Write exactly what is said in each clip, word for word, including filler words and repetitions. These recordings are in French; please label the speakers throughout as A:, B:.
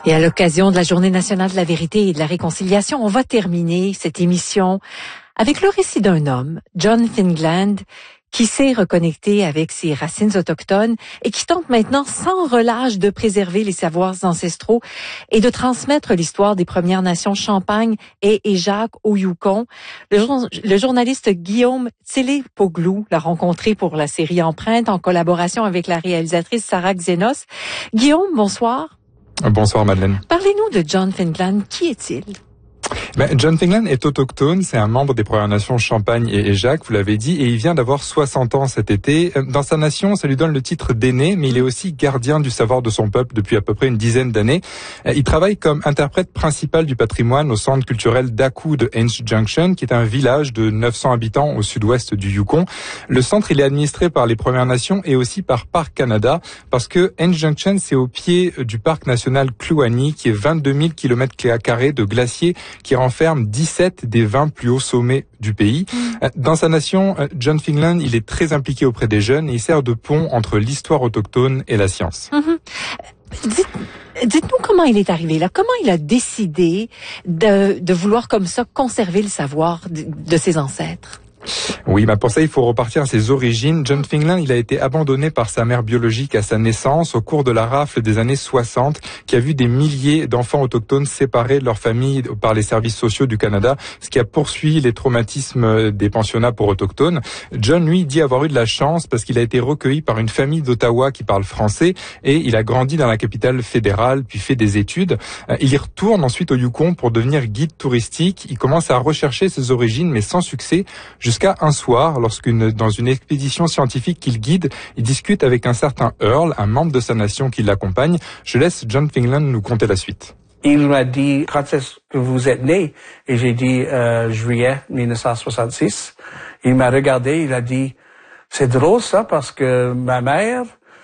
A: Et à l'occasion de la Journée nationale de la vérité et de la réconciliation, on va terminer cette émission avec le récit d'un homme, John Fingland, qui s'est reconnecté avec ses racines autochtones et qui tente maintenant sans relâche de préserver les savoirs ancestraux et de transmettre l'histoire des Premières Nations Champagne et Éjac au Yukon. Le, le journaliste Guillaume Tsele-Poglou l'a rencontré pour la série Empreinte en collaboration avec la réalisatrice Sarah Xenos. Guillaume, bonsoir.
B: Bonsoir Madeleine.
A: Parlez-nous de John Fingland. Qui est-il?
B: Ben, John Fingland est autochtone, c'est un membre des Premières Nations Champagne et Éjac, vous l'avez dit, et il vient d'avoir soixante ans cet été. Dans sa nation, ça lui donne le titre d'aîné, mais il est aussi gardien du savoir de son peuple depuis à peu près une dizaine d'années. Il travaille comme interprète principal du patrimoine au centre culturel d'Aku de Haines Junction, qui est un village de neuf cents habitants au sud-ouest du Yukon. Le centre, il est administré par les Premières Nations et aussi par Parc Canada, parce que Haines Junction, c'est au pied du parc national Kluane, qui est vingt-deux mille kilomètres carrés de glaciers, qui renferme dix-sept des vingt plus hauts sommets du pays. Mmh. Dans sa nation, John Fingland, il est très impliqué auprès des jeunes et il sert de pont entre l'histoire autochtone et la science.
A: Mmh. Dites, dites-nous comment il est arrivé là. Comment il a décidé de, de vouloir comme ça conserver le savoir de, de ses ancêtres?
B: Oui, bah pour ça, il faut repartir à ses origines. John Fingland, il a été abandonné par sa mère biologique à sa naissance au cours de la rafle des années soixante, qui a vu des milliers d'enfants autochtones séparés de leur famille par les services sociaux du Canada, ce qui a poursuivi les traumatismes des pensionnats pour autochtones. John, lui, dit avoir eu de la chance parce qu'il a été recueilli par une famille d'Ottawa qui parle français et il a grandi dans la capitale fédérale, puis fait des études. Il y retourne ensuite au Yukon pour devenir guide touristique. Il commence à rechercher ses origines, mais sans succès, jusqu'à un soir, lorsqu'une dans une expédition scientifique qu'il guide, il discute avec un certain Earl, un membre de sa nation qui l'accompagne. Je laisse John Fingland nous conter la suite.
C: Il m'a dit, quand est-ce que vous êtes né? Et j'ai dit, euh, juillet mille neuf cent soixante-six. Il m'a regardé, il a dit, c'est drôle ça parce que ma mère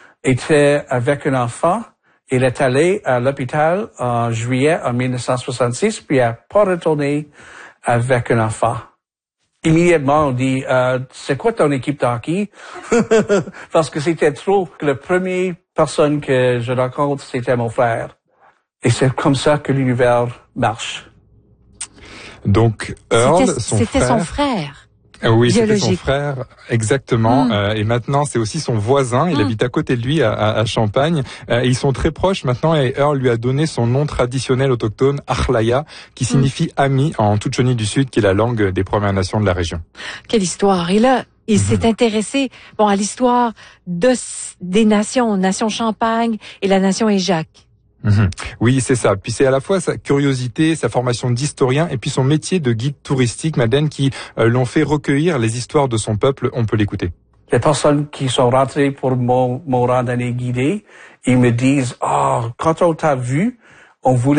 C: était avec un enfant. Il est allé à l'hôpital en juillet en mille neuf cent soixante-six, puis il n'a pas retourné avec un enfant. Immédiatement, on dit, euh, c'est quoi ton équipe de hockey? Parce que c'était trop. La première personne que je rencontre, c'était mon frère. Et c'est comme ça que l'univers marche.
B: Donc, Earl,
A: c'était,
B: son
A: c'était
B: frère...
A: son frère.
B: Oui, c'était
A: biologique.
B: son frère, exactement.
A: Mm.
B: Euh, et maintenant, c'est aussi son voisin. Il mm. habite à côté de lui, à, à Champagne. Euh, ils sont très proches maintenant. Et Earl lui a donné son nom traditionnel autochtone, Achlaya, qui signifie mm. ami en Tzoutchoni du Sud, qui est la langue des Premières Nations de la région.
A: Quelle histoire! Et là, il mm-hmm. s'est intéressé, bon, à l'histoire de des nations, nation Champagne et la nation Éjac.
B: Mmh. Oui, c'est ça. Puis c'est à la fois sa curiosité, sa formation d'historien et puis son métier de guide touristique, Madeleine, qui euh, l'ont fait recueillir les histoires de son peuple. On peut l'écouter.
C: Les personnes qui sont rentrées pour mon, mon randonnée guidée, ils me disent, ah, oh, quand on t'a vu, on voulait